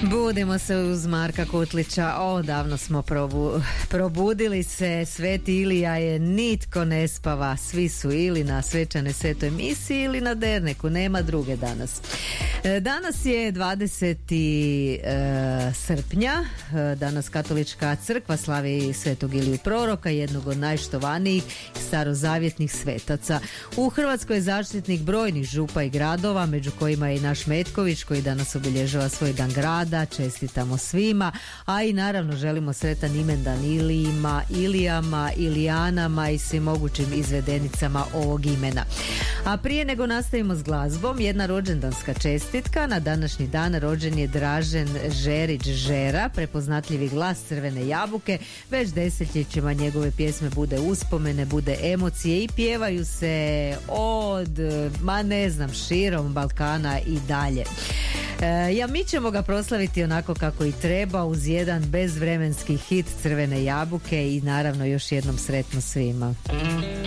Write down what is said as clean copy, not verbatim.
Budimo se uz Marka Kutlića. Davno smo probudili se. Sveti Ilija je nitko ne spava. Svi su ili na svečane svetoj misiji ili na derneku. Nema druge danas. Danas je 20. srpnja. Danas Katolička crkva slavi Svetog Iliju Proroka, jednog od najštovanijih starozavjetnih svetaca. U Hrvatskoj je zaštitnik brojnih župa i gradova, među kojima je i naš Metković koji danas obilježava svoj dan grada. Čestitamo svima, a i naravno želimo sretan imendan Ilijima, Ilijama, Ilijanama i svim mogućim izvedenicama ovog imena. A prije nego nastavimo s glazbom, jedna rođendanska čestitka. Na današnji dan rođen je Dražen Žerić Žera, prepoznatljivi glas Crvene jabuke. Već desetljećima njegove pjesme bude uspomene, bude emocije i pjevaju se od, širom Balkana i dalje. Mi ćemo ga proslaviti onako kako i treba, uz jedan bezvremenski hit Crvene jabuke i naravno još jednom sretno svima.